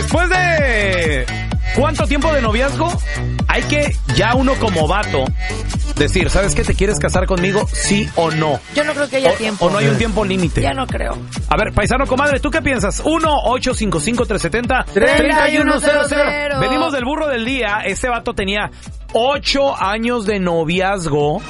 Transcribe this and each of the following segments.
Después de ¿cuánto tiempo de noviazgo? Hay que ya uno como vato decir, ¿sabes qué? ¿Te quieres casar conmigo? ¿Sí o no? Yo no creo que haya tiempo. ¿O no hay un tiempo límite? Ya no creo. A ver, paisano comadre, ¿tú qué piensas? 1-855-370-3100. Venimos del burro del día. Ese vato tenía 8 años de noviazgo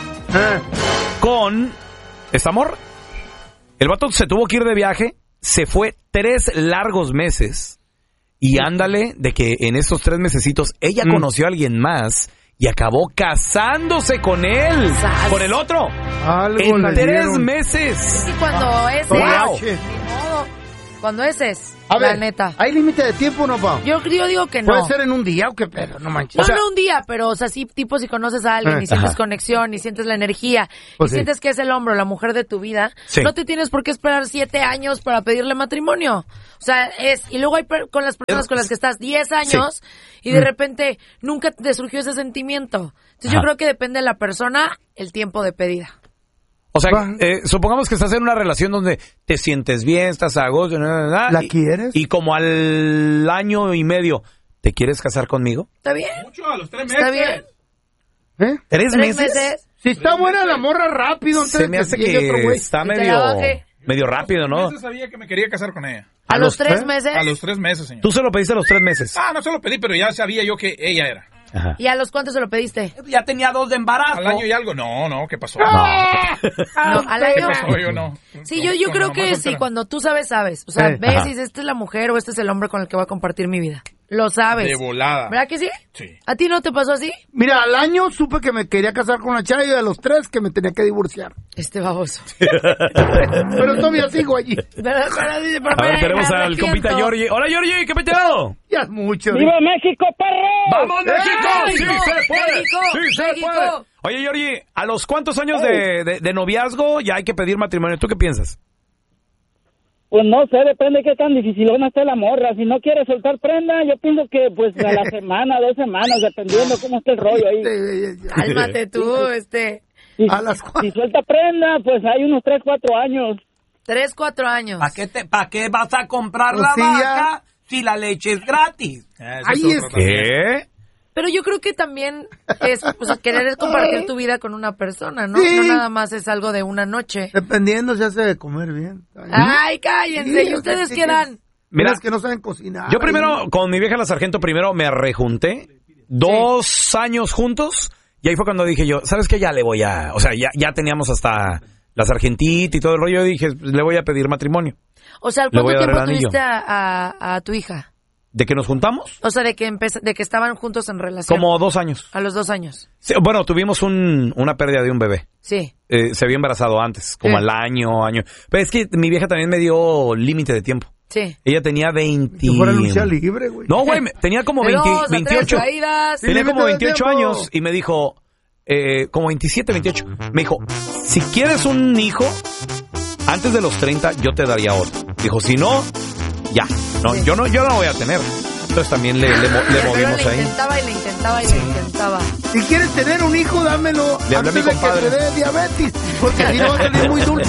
con esta morra. El vato se tuvo que ir de viaje, se fue 3 largos meses. Y ándale, de que en estos 3 mesecitos ella conoció a alguien más y acabó casándose con él, con el otro. En 3 meses. Y cuando es Wow. Cuando es A la ver, neta. ¿hay límite de tiempo o no, pa? Yo digo que no. ¿Puede ser en un día o qué pedo? No manches. No, no un día, pero, o sea, sí, tipo, si conoces a alguien y sientes conexión y sientes la energía Pues y sientes que es el hombre o la mujer de tu vida, no te tienes por qué esperar 7 años para pedirle matrimonio. O sea, y luego hay con las personas con las que estás 10 años y de repente nunca te surgió ese sentimiento. Entonces yo creo que depende de la persona el tiempo de pedida. O sea, supongamos que estás en una relación donde te sientes bien, estás a gusto, ¿La quieres? Y como al año y medio, ¿te quieres casar conmigo? ¿Está bien? Mucho, a los 3 meses. ¿Está bien? ¿Eh? ¿3 meses? Si está buena la morra rápido, antes Se me hace llegue otro que güey. está Y te la baje. medio rápido, ¿no? Yo sabía que me quería casar con ella. ¿A los 3 meses? A los 3 meses, señor. Tú se lo pediste a los 3 meses. No se lo pedí, pero ya sabía yo que ella era. Ajá. ¿Y a los cuántos se lo pediste? Ya tenía 2 de embarazo. Al año y algo. No, ¿qué pasó? No, al ¿Qué año. pasó? Yo no. Sí, yo creo que sí, cuando tú sabes. O sea, ves y dices, esta es la mujer o este es el hombre con el que voy a compartir mi vida. Lo sabes. De volada. ¿Verdad que sí? Sí. ¿A ti no te pasó así? Mira, al año supe que me quería casar con la chava y a los 3 que me tenía que divorciar. Este baboso. Pero todavía sigo allí. A ver, tenemos al compita Georgie. Hola, Georgie, ¿qué peteo? Ya es mucho. ¡Viva México, perro! ¡Vamos, México! ¡Sí México! se puede! México, ¡Sí se México. puede! Oye, Georgie, ¿a los cuántos años de noviazgo ya hay que pedir matrimonio? ¿Tú qué piensas? Pues no sé, depende de qué tan dificilona esté la morra. Si no quiere soltar prenda, yo pienso que pues a la semana, 2 semanas, dependiendo cómo esté el rollo ahí. Cálmate tú, Si suelta prenda, pues hay unos 3, 4 años. 3, 4 años. ¿Para qué vas a comprar la Sí, vaca si la leche es gratis? Ahí es. ¿Qué? Pero yo creo que también es, o sea, querer compartir tu vida con una persona, ¿no? Sí. No nada más es algo de una noche. Dependiendo, se hace de comer bien. Ay, cállense. ¿Y ustedes qué dan? Mira, Es que no saben cocinar. yo primero, con mi vieja la sargento, primero me rejunté. 2 años juntos. Y ahí fue cuando dije yo, ¿sabes qué? Ya le voy a... O sea, ya teníamos hasta la sargentita y todo el rollo. Y dije, le voy a pedir matrimonio. O sea, Le voy ¿cuánto a dar tiempo el anillo. tuviste a tu hija? ¿De que nos juntamos? O sea, de que estaban juntos en relación. Como 2 años. A los 2 años. Sí, bueno, tuvimos una pérdida de un bebé. Sí. Se había embarazado antes, como al año. Pero es que mi vieja también me dio límite de tiempo. Sí. Ella tenía 20... Si fuera lucha libre, güey. No, güey, tenía como 28. Caídas. Tenía como Límite de 28 tiempo. años y me dijo, como 27, 28. Me dijo, si quieres un hijo, antes de los 30 yo te daría otro. Dijo, si no, ya. No, yo no voy a tener. Entonces también le movimos le ahí. intentaba y le intentaba. Si quieres tener un hijo, dámelo Le hablé a mi antes de que compadre. te dé diabetes. Porque si no va a salir muy dulce.